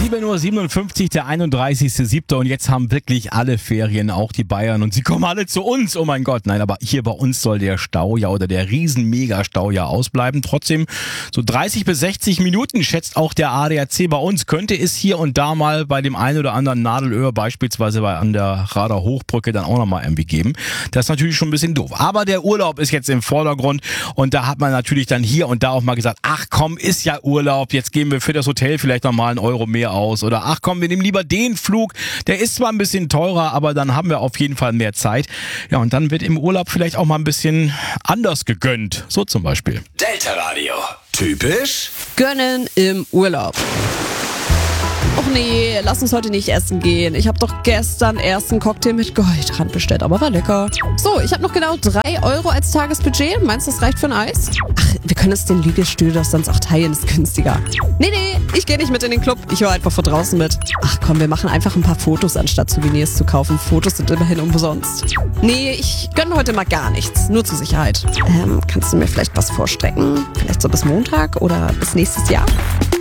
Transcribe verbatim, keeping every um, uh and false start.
sieben Uhr siebenundfünfzig, der einunddreißigster siebter und jetzt haben wirklich alle Ferien, auch die Bayern, und sie kommen alle zu uns. Oh mein Gott, nein, aber hier bei uns soll der Stau ja oder der Riesen-Mega-Stau ja ausbleiben. Trotzdem so dreißig bis sechzig Minuten schätzt auch der A D A C bei uns. Könnte es hier und da mal bei dem einen oder anderen Nadelöhr, beispielsweise bei an der Rader Hochbrücke, dann auch nochmal irgendwie geben. Das ist natürlich schon ein bisschen doof. Aber der Urlaub ist jetzt im Vordergrund und da hat man natürlich dann hier und da auch mal gesagt, ach komm, ist ja Urlaub, jetzt geben wir für das Hotel vielleicht nochmal einen Euro mehr aus oder ach komm, wir nehmen lieber den Flug, der ist zwar ein bisschen teurer, aber dann haben wir auf jeden Fall mehr Zeit. Ja, und dann wird im Urlaub vielleicht auch mal ein bisschen anders gegönnt, so zum Beispiel. Delta Radio. Typisch Gönnen im Urlaub. Och nee, lass uns heute nicht essen gehen. Ich habe doch gestern erst einen Cocktail mit Goldrand bestellt, aber war lecker. So, ich habe noch genau drei Euro als Tagesbudget. Meinst du, das reicht für ein Eis? Ach, wir können es den Liegestühl doch sonst auch teilen, ist günstiger. Nee, nee, ich gehe nicht mit in den Club. Ich höre einfach von draußen mit. Ach komm, wir machen einfach ein paar Fotos, anstatt Souvenirs zu kaufen. Fotos sind immerhin umsonst. Nee, ich gönne heute mal gar nichts. Nur zur Sicherheit. Ähm, kannst du mir vielleicht was vorstrecken? Vielleicht so bis Montag oder bis nächstes Jahr?